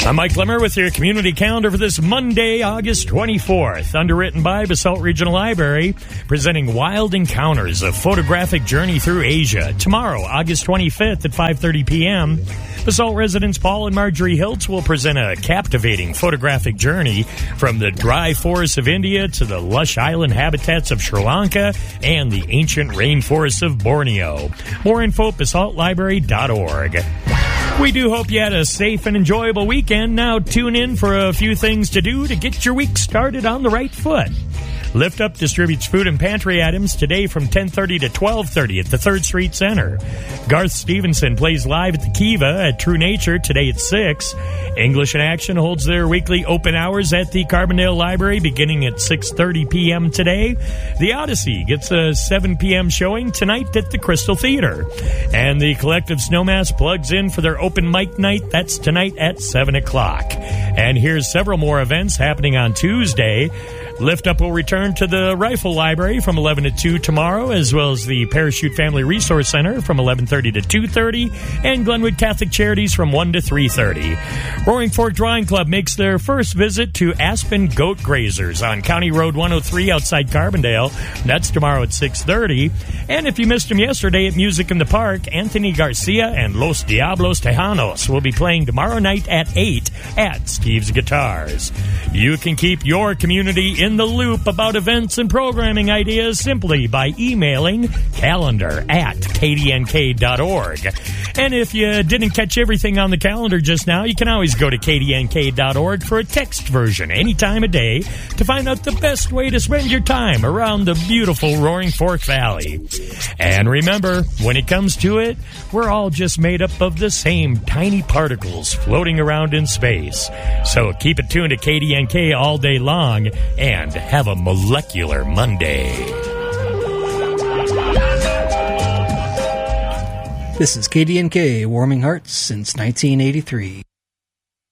I'm Mike Limmer with your community calendar for this Monday, August 24th. Underwritten by Basalt Regional Library, presenting Wild Encounters, a photographic journey through Asia. Tomorrow, August 25th at 5:30 p.m., Basalt residents Paul and Marjorie Hiltz will present a captivating photographic journey from the dry forests of India to the lush island habitats of Sri Lanka and the ancient rainforests of Borneo. More info at basaltlibrary.org. We do hope you had a safe and enjoyable weekend. Now tune in for a few things to do to get your week started on the right foot. Lift Up distributes food and pantry items today from 10:30 to 12:30 at the 3rd Street Center. Garth Stevenson plays live at the Kiva at True Nature today at 6. English in Action holds their weekly open hours at the Carbondale Library beginning at 6:30 p.m. today. The Odyssey gets a 7 p.m. showing tonight at the Crystal Theater. And the Collective Snowmass plugs in for their open mic night. That's tonight at 7 o'clock. And here's several more events happening on Tuesday. Lift Up will return to the Rifle Library from 11 to 2 tomorrow, as well as the Parachute Family Resource Center from 11:30 to 2:30, and Glenwood Catholic Charities from 1 to 3:30. Roaring Fork Drawing Club makes their first visit to Aspen Goat Grazers on County Road 103 outside Carbondale. That's tomorrow at 6:30. And if you missed them yesterday at Music in the Park, Anthony Garcia and Los Diablos Tejanos will be playing tomorrow night at 8 at Steve's Guitars. You can keep your community in the loop about events and programming ideas simply by emailing calendar@kdnk.org. And if you didn't catch everything on the calendar just now, you can always go to kdnk.org for a text version any time of day to find out the best way to spend your time around the beautiful Roaring Fork Valley. And remember, when it comes to it, we're all just made up of the same tiny particles floating around in space. So keep it tuned to KDNK all day long and have a molecular Monday. This is KDNK, warming hearts since 1983.